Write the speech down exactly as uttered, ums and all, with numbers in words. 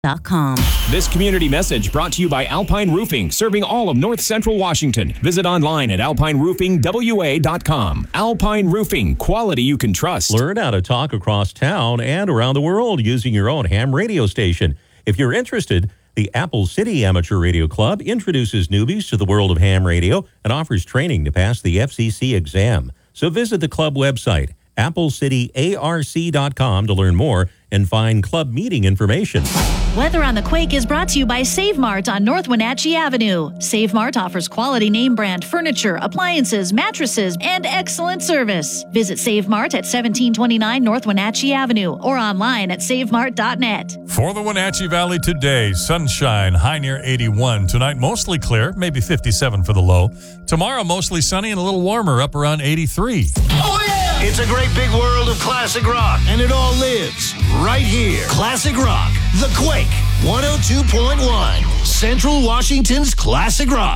dot com. This community message brought to you by Alpine Roofing, serving all of North Central Washington. Visit online at alpine roofing w a dot com. Alpine Roofing, quality you can trust. Learn how to talk across town and around the world using your own ham radio station. If you're interested, the Apple City Amateur Radio Club introduces newbies to the world of ham radio and offers training to pass the F C C exam. So visit the club website, apple city a r c dot com, to learn more and find club meeting information. Weather on the Quake is brought to you by Save Mart on North Wenatchee Avenue. Save Mart offers quality name brand furniture, appliances, mattresses, and excellent service. Visit Save Mart at seventeen twenty-nine North Wenatchee Avenue or online at save mart dot net. For the Wenatchee Valley today, sunshine, high near eighty-one. Tonight, mostly clear, maybe fifty-seven for the low. Tomorrow, mostly sunny and a little warmer, up around eighty-three. Oh, yeah! It's a great big world of classic rock, and it all lives right here. Classic Rock, The Quake, one oh two point one, Central Washington's Classic Rock.